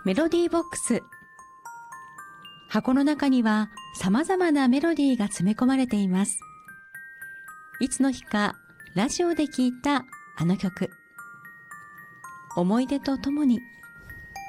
メロディーボックス。箱の中には様々なメロディーが詰め込まれています。いつの日かラジオで聴いたあの曲。思い出とともに